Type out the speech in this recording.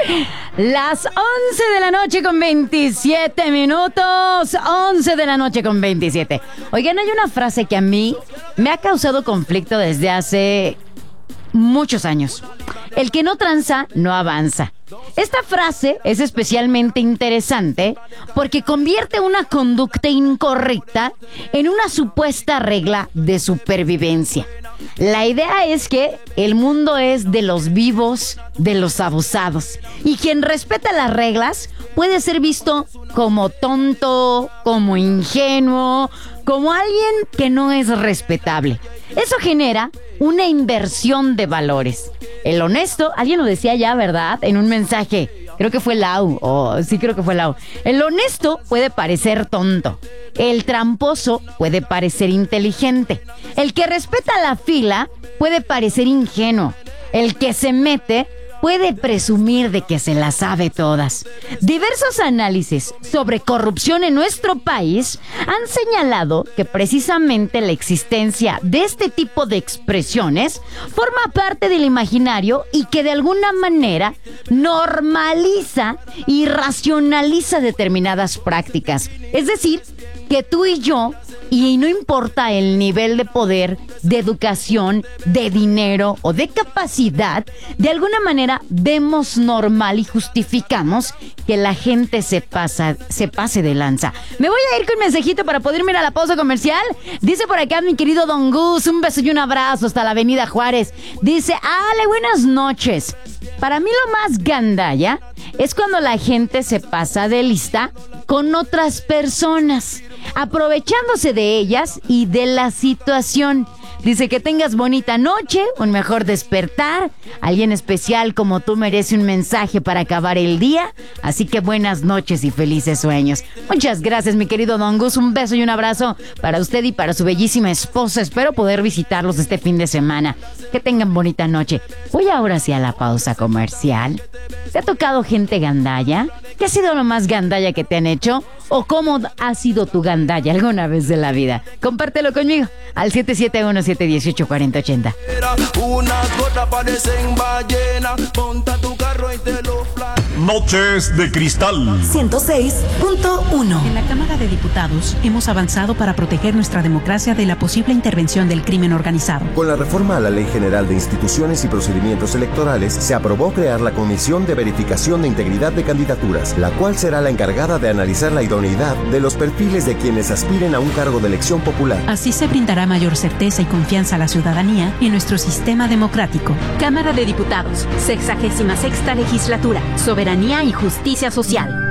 Las 11 de la noche con 27 minutos. 11 de la noche con 27. Oigan, hay una frase que a mí me ha causado conflicto desde hace muchos años. El que no tranza, no avanza. Esta frase es especialmente interesante porque convierte una conducta incorrecta en una supuesta regla de supervivencia. La idea es que el mundo es de los vivos, de los abusados. Y quien respeta las reglas puede ser visto como tonto, como ingenuo, como alguien que no es respetable. Eso genera una inversión de valores. El honesto, alguien lo decía ya, ¿verdad? En un mensaje. Creo que fue Lau. Creo que fue Lau. El honesto puede parecer tonto. El tramposo puede parecer inteligente. El que respeta la fila puede parecer ingenuo. El que se mete puede presumir de que se las sabe todas. Diversos análisis sobre corrupción en nuestro país han señalado que precisamente la existencia de este tipo de expresiones forma parte del imaginario y que de alguna manera normaliza y racionaliza determinadas prácticas. Es decir, que tú y yo, y no importa el nivel de poder, de educación, de dinero o de capacidad, de alguna manera vemos normal y justificamos que la gente se pase de lanza. Me voy a ir con un mensajito para poder ir a la pausa comercial. Dice por acá mi querido Don Gus, un beso y un abrazo hasta la Avenida Juárez. Dice, Ale, buenas noches. Para mí lo más gandalla es cuando la gente se pasa de lista con otras personas, aprovechándose de ellas y de la situación. Dice que tengas bonita noche, un mejor despertar. Alguien especial como tú merece un mensaje para acabar el día. Así que buenas noches y felices sueños. Muchas gracias, mi querido Don Gus. Un beso y un abrazo para usted y para su bellísima esposa. Espero poder visitarlos este fin de semana. Que tengan bonita noche. Voy ahora hacia la pausa comercial. ¿Te ha tocado gente gandalla? ¿Qué ha sido lo más gandalla que te han hecho? ¿O cómo ha sido tu gandalla alguna vez de la vida? Compártelo conmigo al 771-718-4080. Unas gotas parecen ballena, monta tu carro y te lo Noches de Cristal 106.1. En la Cámara de Diputados hemos avanzado para proteger nuestra democracia de la posible intervención del crimen organizado. Con la reforma a la Ley General de Instituciones y Procedimientos Electorales, se aprobó crear la Comisión de Verificación de Integridad de Candidaturas, la cual será la encargada de analizar la idoneidad de los perfiles de quienes aspiren a un cargo de elección popular. Así se brindará mayor certeza y confianza a la ciudadanía en nuestro sistema democrático. Cámara de Diputados, 66ª Legislatura, Soberanía y Justicia Social.